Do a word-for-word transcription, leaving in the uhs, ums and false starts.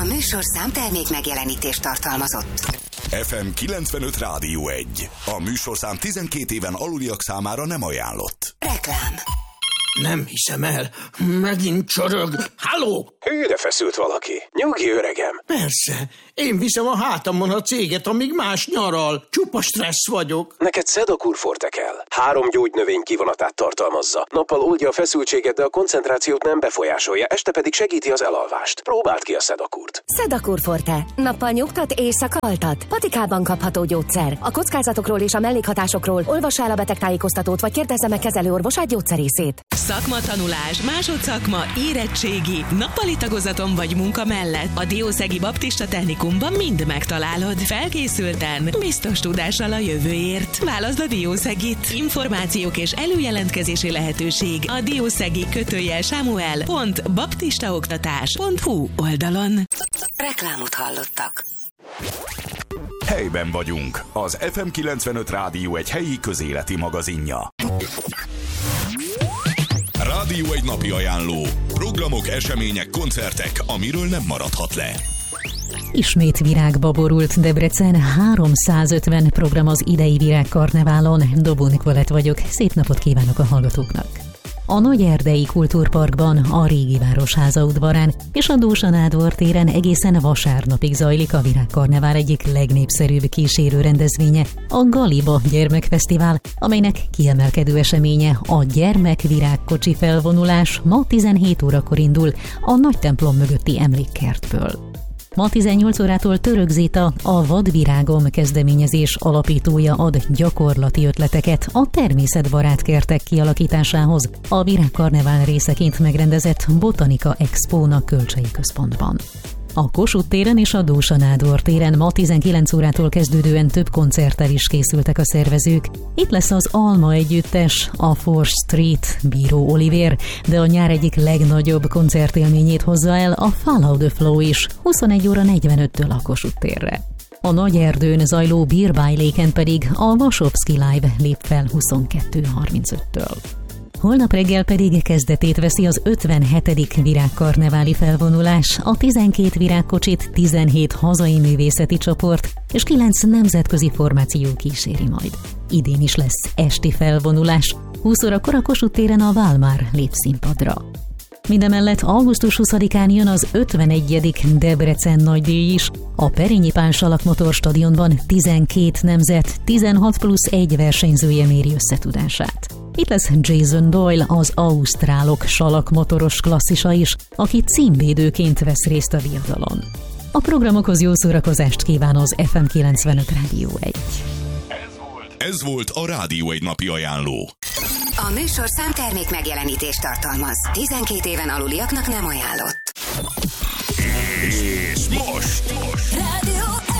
műsorszám termék megjelenítést tartalmazott. ef em kilencvenöt Rádió egy. A műsorszám tizenkét éven aluliak számára nem ajánlott. Reklám. Nem hiszem el. Megint csorog. Halló! Hűre feszült valaki. Nyugi, öregem. Persze. Én viszem a hátamon a céget, amíg más nyaral. Csupa stressz vagyok. Neked Sedakur Forte kell. Három gyógynövény kivonatát tartalmazza. Nappal oldja a feszültséget, de a koncentrációt nem befolyásolja, este pedig segíti az elalvást. Próbáld ki a Sedakurt. Sedakur Forte. Nappal nyugtat, éjszaka altat. Patikában kapható gyógyszer. A kockázatokról és a mellékhatásokról olvassa el a betegtájékoztatót, vagy kérdezze meg kezelőorvosát, gyógyszerészét. Szakmatanulás, másodszakma, érettségi, nappali tagozaton vagy munka mellett a Diószegi Baptista Technikumban mind megtalálod. Felkészülten, biztos tudással a jövőért. Válaszd a Diószegit. Információk és előjelentkezési lehetőség a diószegi kötőjel samuel pont baptistaoktatás pont hu oldalon. Reklámot hallottak. Helyben vagyunk. Az ef em kilencvenöt Rádió egy helyi közéleti magazinja. Rádió egy napi ajánló. Programok, események, koncertek, amiről nem maradhat le. Ismét virágba borult Debrecen, háromszázötven program az idei virágkarneválon. Dobó Nikolett vagyok, szép napot kívánok a hallgatóknak! A Nagyerdei Kultúrparkban, a Régi Városháza udvarán és a Dósa-Nádor téren egészen vasárnapig zajlik a virágkarnevál egyik legnépszerűbb kísérő rendezvénye, a Galiba Gyermekfesztivál, amelynek kiemelkedő eseménye a gyermekvirágkocsi felvonulás ma tizenhét órakor indul a nagy templom mögötti emlékkertből. Ma tizennyolc órától Török Zita, a Vadvirágom kezdeményezés alapítója ad gyakorlati ötleteket a természetbarát kertek kialakításához a Virágkarnevál részeként megrendezett Botanika Expónak Kölcsei Központban. A Kossuth téren és a Dósa-Nádor téren ma tizenkilenc órától kezdődően több koncerttel is készültek a szervezők. Itt lesz az Alma együttes, a Fourth Street, Bíró Olivér, de a nyár egyik legnagyobb koncertélményét hozza el a Follow the Flow is, huszonegy óra negyvenöttől a Kossuth térre. A Nagyerdőn zajló bírbájléken pedig a Vasovszki Live lép fel huszonkettő harmincöttől. Holnap reggel pedig kezdetét veszi az ötvenhetedik virágkarneváli felvonulás. A tizenkét virágkocsit tizenhét hazai művészeti csoport és kilenc nemzetközi formáció kíséri majd. Idén is lesz esti felvonulás. húsz órakor a Kossuth téren a Válmár lép színpadra. Mindemellett augusztus huszadikán jön az ötvenegyedik Debrecen nagydíj is. A Perényi Pál Salakmotorstadionban tizenkét nemzet, tizenhat plusz egy versenyzője méri összetudását. Itt lesz Jason Doyle, az ausztrálok salakmotoros klasszisa is, aki címvédőként vesz részt a viadalon. A programokhoz jó szórakozást kíván az ef em kilencvenöt Rádió egy. Ez volt a Rádió egy napi ajánló. A műsorszám termék megjelenítést tartalmaz. tizenkét éven aluliaknak nem ajánlott. És most! most. Rádió